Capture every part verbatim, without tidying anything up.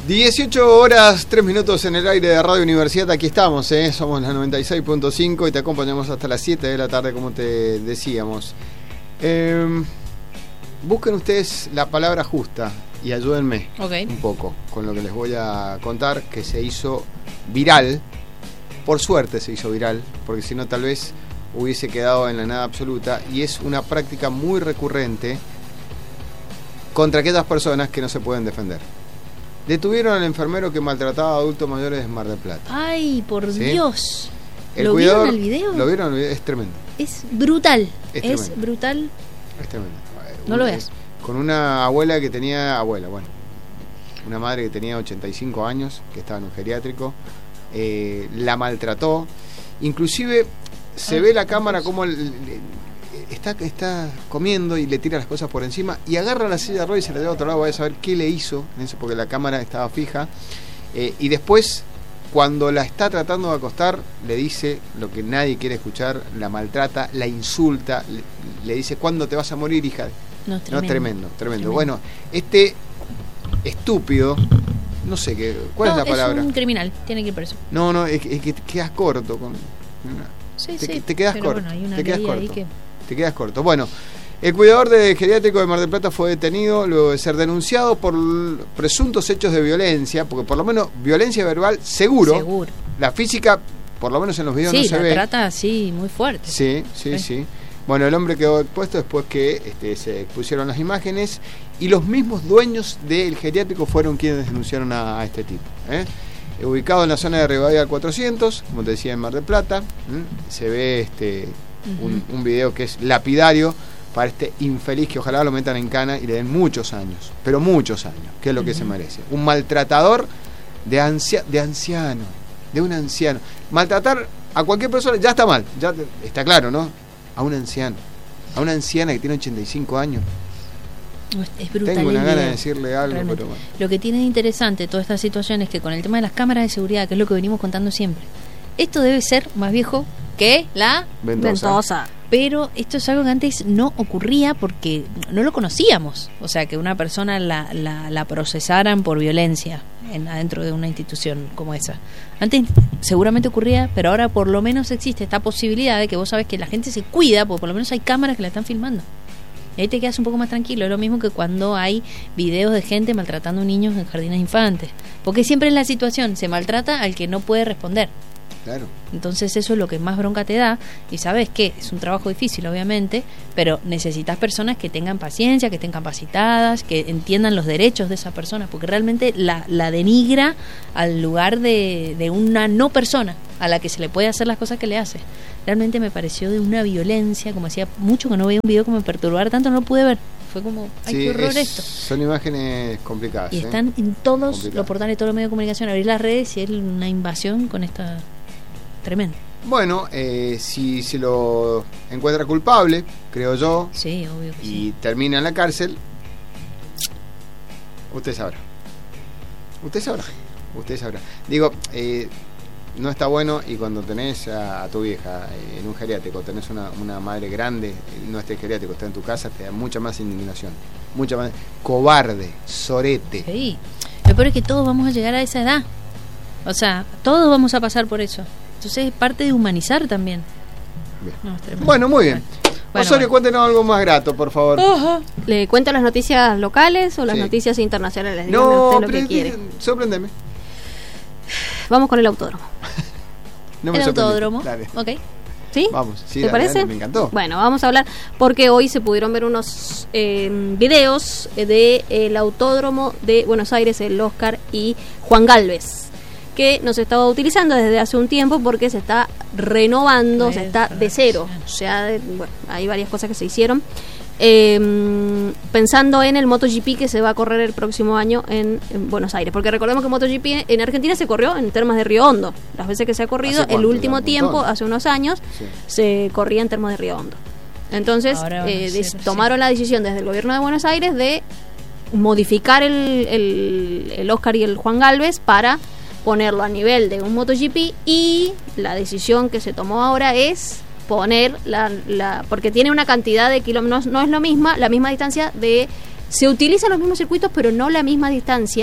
dieciocho horas, tres minutos en el aire de Radio Universidad. Aquí estamos, ¿eh? Somos la noventa y seis punto cinco y te acompañamos hasta las siete de la tarde, como te decíamos. Eh, busquen ustedes la palabra justa y ayúdenme okay. un poco con lo que les voy a contar, que se hizo viral. Por suerte se hizo viral, porque si no tal vez hubiese quedado en la nada absoluta, y es una práctica muy recurrente contra aquellas personas que no se pueden defender. Detuvieron al enfermero que maltrataba a adultos mayores de Mar del Plata. Ay, por ¿Sí? Dios. El ¿Lo cuidador, vieron el video? Lo vieron, es tremendo. Es brutal. Es, es tremendo. brutal. Es tremendo. No una, lo veas. Con una abuela que tenía, abuela, bueno, una madre que tenía ochenta y cinco años, que estaba en un geriátrico, eh, la maltrató. Inclusive se Ay, ve la cámara como el, el, está, está comiendo y le tira las cosas por encima y agarra la silla de ruedas y se la lleva a otro lado. Voy a saber qué le hizo en eso, porque la cámara estaba fija, eh, y después cuando la está tratando de acostar le dice lo que nadie quiere escuchar, la maltrata, la insulta, le, le dice: ¿cuándo te vas a morir, hija? No, no tremendo, tremendo, tremendo. tremendo. Bueno, este estúpido, no sé qué, ¿cuál no, es la palabra? Es un criminal, tiene que ir preso. No, no, es que, es que te quedas corto con Sí, te, sí, te quedas pero corto, bueno, hay una te quedas ley corto, ahí que... te quedas corto. Bueno, el cuidador de geriátrico de Mar del Plata fue detenido luego de ser denunciado por presuntos hechos de violencia, porque por lo menos violencia verbal seguro, seguro. La física, por lo menos en los videos sí, no se ve. Sí, la trata así, muy fuerte. Sí, sí, sí, sí. Bueno, el hombre quedó expuesto después que este, se expusieron las imágenes, y los mismos dueños del geriátrico fueron quienes denunciaron a, a este tipo, ¿eh? Ubicado en la zona de Rivadavia cuatrocientos, como te decía, en Mar del Plata. ¿Mm? Se ve este uh-huh. un, un video que es lapidario para este infeliz, que ojalá lo metan en cana y le den muchos años, pero muchos años, que es lo uh-huh. que se merece. Un maltratador de, ancia, de anciano, de un anciano. Maltratar a cualquier persona ya está mal, ya está claro, ¿no? A un anciano, a una anciana que tiene ochenta y cinco años. Es brutal. Tengo una gana de decirle algo, realmente. Pero bueno. Lo que tiene de interesante toda esta situación es que con el tema de las cámaras de seguridad, que es lo que venimos contando siempre, esto debe ser más viejo que la Ventosa. Ventosa. Pero esto es algo que antes no ocurría porque no lo conocíamos. O sea, que una persona la, la, la procesaran por violencia en, adentro de una institución como esa. Antes seguramente ocurría, pero ahora por lo menos existe esta posibilidad de que vos sabés que la gente se cuida, porque por lo menos hay cámaras que la están filmando. Y ahí te quedas un poco más tranquilo. Es lo mismo que cuando hay videos de gente maltratando niños en jardines de infantes. Porque siempre es la situación, se maltrata al que no puede responder. Claro. Entonces eso es lo que más bronca te da. Y sabes que es un trabajo difícil, obviamente, pero necesitas personas que tengan paciencia, que estén capacitadas, que entiendan los derechos de esa persona, porque realmente la, la denigra al lugar de, de una no persona a la que se le puede hacer las cosas que le hace. Realmente me pareció de una violencia, como hacía mucho que no veía un video que me perturbara tanto, no lo pude ver. Fue como, ay, sí, qué horror es, esto. Son imágenes complicadas. Y ¿eh? están en todos complicadas. Los portales, todos los medios de comunicación, abrir las redes y es una invasión con esta tremenda. Bueno, eh, si se lo encuentra culpable, creo yo, sí, obvio que y sí. termina en la cárcel, usted sabrá. Usted sabrá. Usted sabrá. Digo, eh, no está bueno, y cuando tenés a, a tu vieja eh, en un geriátrico, tenés una, una madre grande, no esté geriátrico, está en tu casa, te da mucha más indignación. Mucha más. Cobarde, sorete. Sí. Lo peor es que todos vamos a llegar a esa edad. O sea, todos vamos a pasar por eso. Entonces es parte de humanizar también. Bien. No, es tremendo. Bueno, muy bien. Bueno, Osorio, bueno. Cuéntenos algo más grato, por favor. Uh-huh. ¿Le cuento las noticias locales o las sí. noticias internacionales? Dígame No, usted lo pero que quiere. sorprendeme. Vamos con el autódromo. No me el sorprendiste. autódromo. Dale. Ok. ¿Sí? Vamos, sí, ¿Te dale, parece? dale, me encantó. Bueno, vamos a hablar porque hoy se pudieron ver unos eh, videos de el autódromo de Buenos Aires, el Oscar y Juan Galvez, que no se estaba utilizando desde hace un tiempo porque se está renovando, se está de cero. O sea, bueno, hay varias cosas que se hicieron. Eh, pensando en el MotoGP que se va a correr el próximo año en, en Buenos Aires, porque recordemos que MotoGP en Argentina se corrió en Termas de Río Hondo. Las veces que se ha corrido, el último tiempo, hace unos años, sí. se corría en Termas de Río Hondo. Entonces eh, des, tomaron la decisión desde el gobierno de Buenos Aires de modificar el, el, el Oscar y el Juan Galvez para ponerlo a nivel de un MotoGP, y la decisión que se tomó ahora es poner la, la porque tiene una cantidad de kilómetros, no, no es lo misma, la misma distancia de, se utilizan los mismos circuitos pero no la misma distancia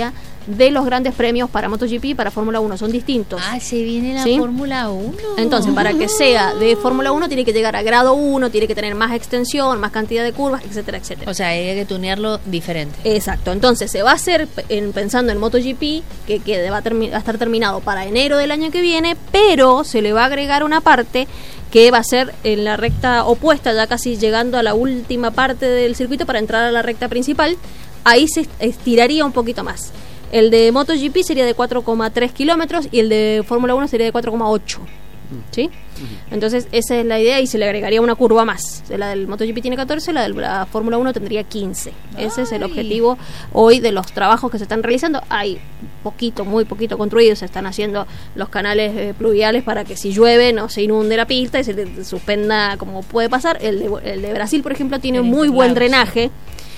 de los grandes premios para MotoGP y para Fórmula uno. Son distintos. Ah, se viene la ¿Sí? Fórmula uno. Entonces, para que sea de Fórmula uno, tiene que llegar a grado uno, tiene que tener más extensión, más cantidad de curvas, etcétera, etcétera. O sea, hay que tunearlo diferente. Exacto. Entonces, se va a hacer en, pensando en MotoGP, que, que va, a termi- va a estar terminado para enero del año que viene, pero se le va a agregar una parte que va a ser en la recta opuesta, ya casi llegando a la última parte del circuito para entrar a la recta principal. Ahí se estiraría un poquito más. El de MotoGP sería de cuatro coma tres kilómetros y el de Fórmula uno sería de cuatro coma ocho. ¿Sí? Entonces esa es la idea y se le agregaría una curva más. La del MotoGP tiene catorce, la de la Fórmula uno tendría quince. Ay. Ese es el objetivo hoy de los trabajos que se están realizando. Hay poquito, muy poquito construido. Se están haciendo los canales eh, pluviales para que si llueve no se inunde la pista y se te suspenda como puede pasar. El de, el de Brasil, por ejemplo, tiene el muy buen drenaje.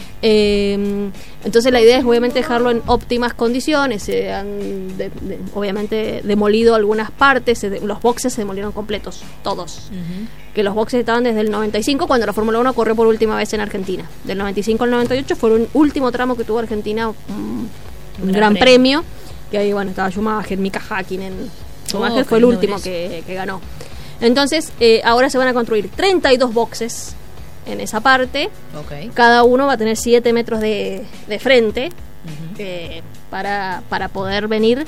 Eh, entonces la idea es obviamente dejarlo en óptimas condiciones. Se han de, de, obviamente demolido algunas partes, se de, los boxes se demolieron completos, todos. Uh-huh. Que los boxes estaban desde el noventa y cinco, cuando la Fórmula uno corrió por última vez en Argentina. Del noventa y cinco al noventa y ocho fue un último tramo que tuvo Argentina, un, un gran, gran premio. premio, que ahí bueno estaba Schumacher, Mika Häkkinen. Schumacher oh, fue el último que, que ganó. Entonces eh, ahora se van a construir treinta y dos boxes en esa parte. Okay. Cada uno va a tener siete metros de, de frente. Uh-huh. eh, para, para poder venir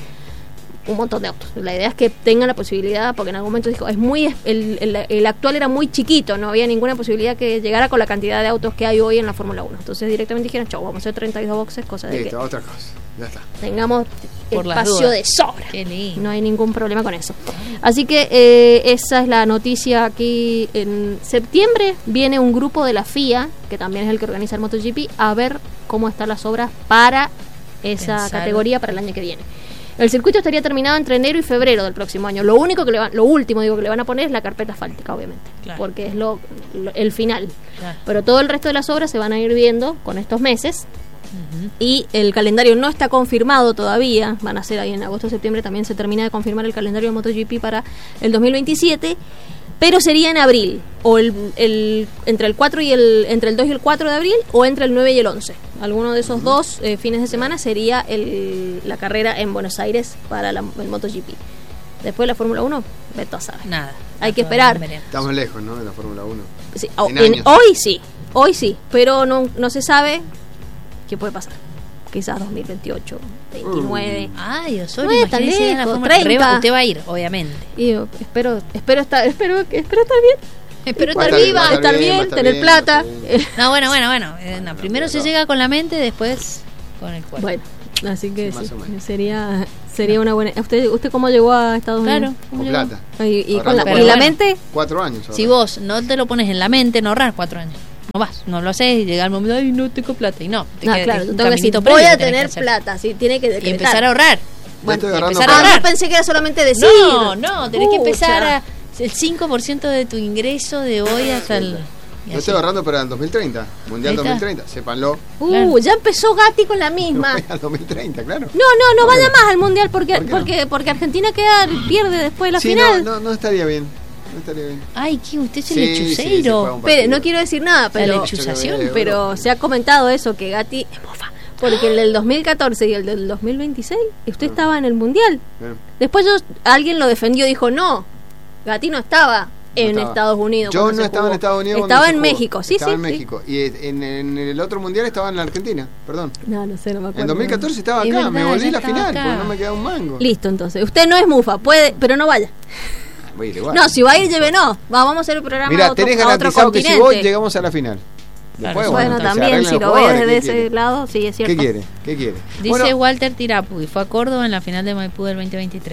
un montón de autos. La idea es que tengan la posibilidad, porque en algún momento dijo, es muy el, el, el actual era muy chiquito, no había ninguna posibilidad que llegara con la cantidad de autos que hay hoy en la Fórmula uno. Entonces directamente dijeron, chau, vamos a hacer treinta y dos boxes, cosa de Listo, que otra cosa. Ya está. Tengamos Por espacio de sobra. Qué lindo. No hay ningún problema con eso. Así que eh, esa es la noticia aquí. En septiembre viene un grupo de la F I A, que también es el que organiza el MotoGP, a ver cómo están las obras para esa Pensar. categoría para el año que viene. El circuito estaría terminado entre enero y febrero del próximo año. Lo único que le van, lo último digo que le van a poner es la carpeta asfáltica, obviamente, claro. porque es lo, lo el final. Claro. Pero todo el resto de las obras se van a ir viendo con estos meses. Uh-huh. Y el calendario no está confirmado todavía. Van a ser ahí en agosto o septiembre, también se termina de confirmar el calendario de MotoGP para el dos mil veintisiete. Pero sería en abril, o el, el entre el cuatro y el entre el dos y el cuatro de abril, o entre el nueve y el once. Alguno de esos uh-huh. dos eh, fines de semana sería el, la carrera en Buenos Aires para la, el MotoGP. Después la Fórmula uno, Beto a saber. Nada. Hay que esperar. Estamos lejos, ¿no? De la Fórmula uno. Sí, o, en, hoy sí, hoy sí, pero no, no se sabe qué puede pasar. Quizás dos mil veintiocho, veintinueve. Uh. Ay, Osorio, no imagínese en la Fórmula treinta. Usted va a ir, obviamente. Y yo, espero, espero estar, espero, espero estar bien. Espero estar viva, estar, estar bien, estar tener bien, plata. No, bueno, bueno, bueno. Eh, no, primero se llega con la mente, después con el cuerpo. Bueno, así que sí, sí, sería sería no. una buena. ¿Usted usted cómo llegó a Estados Unidos? Claro, con plata. Y, y con la, ¿y la mente? Cuatro años. Ahora. Si vos no te lo pones en la mente, no ahorrar cuatro años. No vas, no lo haces y llega el momento, ay, no tengo plata. Y no, te no queda, claro, tengo que decir, voy a tener plata, sí, tiene que decretar. Y empezar a ahorrar. Bueno, empezar a ahorrar. Yo pensé que era solamente decir. No, no, tenés Pucha. que empezar a el cinco por ciento de tu ingreso de hoy hasta el... Yo estoy ahorrando para el dos mil treinta, Mundial dos mil treinta, sépanlo. Uh, claro. Ya empezó Gatti con la misma. No, al dos mil treinta, claro. No, no, no vaya más al Mundial porque ¿Por porque no? porque Argentina queda pierde después de la sí, final. No, no, no estaría bien. No estaría bien. Ay, ¿qué? Usted es el sí, lechuceiro. Sí, pero no quiero decir nada, pero la lechuzación, pero se ha comentado eso que Gatti es mofa. Porque el del dos mil catorce y el del dos mil veintiséis, usted no. estaba en el Mundial. No. Después yo, alguien lo defendió, dijo, no, Gatti no estaba en no estaba. Estados Unidos. Yo no estaba en Estados Unidos. Estaba en México, sí, estaba sí. en México. Sí. Y en, en el otro Mundial estaba en la Argentina, perdón. No, no sé, no me acuerdo. En dos mil catorce estaba acá, verdad, me volví a la final, acá. Porque no me quedaba un mango. Listo, entonces. Usted no es mufa, puede, pero no vaya. Voy a ir igual. No, si va a ir, lleve no. Vamos a hacer el programa Mira, a otro, tenés a otro garantizado continente. que si voy, llegamos a la final. Claro, Después, bueno, bueno también, si lo ves desde ese quiere? lado, sí, es cierto. ¿Qué quiere? ¿Qué quiere? Dice bueno, Walter Tirapu, y fue a Córdoba en la final de Maipú del veinte veintitrés.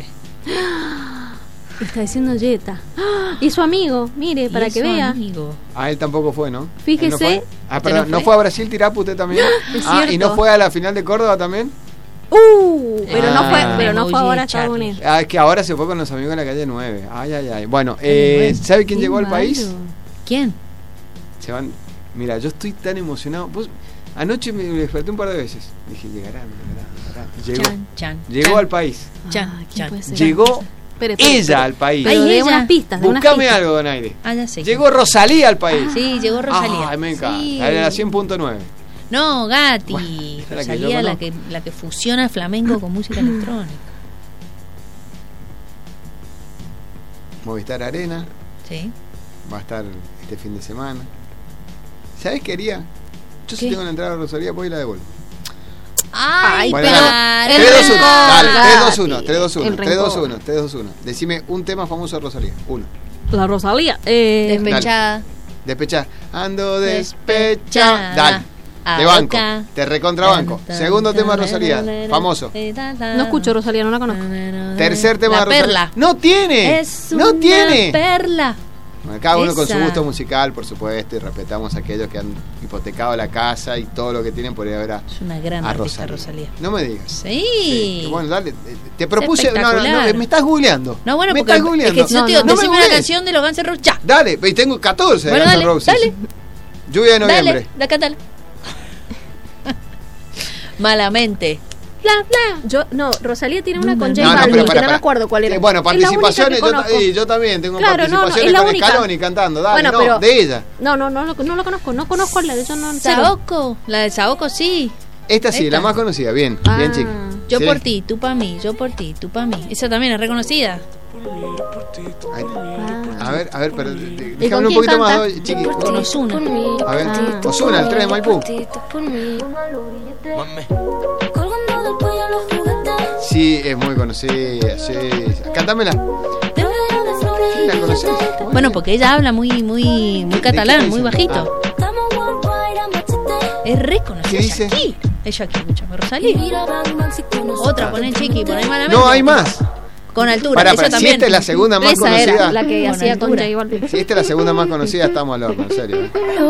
Está diciendo Jetta. Y su amigo, mire, para que vea. Amigo. Ah, él tampoco fue, ¿no? Fíjese. No fue? Ah, perdón, ¿no fue a Brasil Tirapu usted también? Es ah, cierto. ¿y no fue a la final de Córdoba también? Uh, pero ah, no fue, pero no fue ahora a Estados Unidos. Ah, es que ahora se fue con los amigos de la calle nueve. Ay, ay, ay. Bueno, eh, ¿sabe quién llegó malo. al país? ¿Quién? Se van. Mira, yo estoy tan emocionado. Vos, anoche me desperté un par de veces. Dije, llegará, llegará, llegará. Llegó, chan, chan, llegó chan. al país. Chan, chan. Llegó Espere, espere, ella espere. al país. Pero de ella. unas pistas, de unas Buscame pistas. algo, Donaire. Ah, ya sé. Llegó Rosalía al país. Sí, llegó Rosalía. Ay, me encanta. Sí. La de la cien punto nueve. No, Gatti. Bueno. La que Rosalía, yo la conozco. que, la que fusiona flamenco con música electrónica. Movistar Arena Sí. va a estar este fin de semana. ¿Sabés qué haría? Yo si ¿Qué? tengo la entrada a Rosalía, voy y la devuelvo. Ay, Bueno, pero... dale. el tres dos uno, rencor, dale, dale. tres dos uno, tres dos uno, El tres dos rencor. uno, tres dos uno. Decime un tema famoso de Rosalía. Uno. La Rosalía. Eh, Despechada. Despechar. Ando despechada. Despechada. Dale. A De banco. boca. Te recontrabanco. Segundo tema de Rosalía. Famoso. no escucho Rosalía, no la conozco. Tercer tema La de Rosalía. perla. ¡No tiene! Es ¡No una tiene! perla. Bueno, cada uno con su Esa. gusto musical, por supuesto, y respetamos a aquellos que han hipotecado la casa y todo lo que tienen por ir a ver a, Es una gran a artista, Rosalía. Rosalía. No me digas. Sí. Sí, Bueno, dale. Te propuse. No, no, no, espectacular. me estás googleando. No, bueno, me porque estás es googleando. que si yo No, te digo, no, no me decime una googlees. canción de los Guns N' Roses, ya. Dale, y tengo catorce de Bueno, Guns N' dale, Roses. dale. Lluvia de noviembre. Dale, la cántala. Malamente. Bla, bla. Yo, no, Rosalía tiene una con J No, no, Balvin, pero que para, no me para. acuerdo cuál era. Eh, bueno, Es la única participaciones, que yo, ta- conozco. y yo también tengo Claro, no, no, participaciones es la con única. Scaloni cantando, dale, Bueno, no, pero- de ella. No, no, no, lo- no lo conozco, no conozco la de yo no cero. Saoko. La de Saoko, sí. Esta sí, Esta. la más conocida, bien, Ah. bien chica. Yo Sí. por ti, tú pa' mí, yo por ti, tú pa' mí. Esa también es reconocida. Ay, Ah. a ver, a ver, pero de- con déjame un quién poquito más, canta? do- chiqui. Con Ozuna. A ver, Ah. Ozuna, el tren de Maipú. Sí, es muy conocida, sí. Cantámela. ¿La conocés? Bueno, porque ella habla muy, muy, muy catalán, qué muy dice? bajito. Es reconocida. ¿Qué dice? Aquí. Es aquí, escúchame, Rosalía. Otra, poné chiqui, poné malamente. No, hay más. Con altura, Para, esa para, si también. esta es la segunda más Esa era conocida. la que Con hacía con altura. J Balvin. Si esta es la segunda más conocida, estamos al horno, en serio. ¿eh?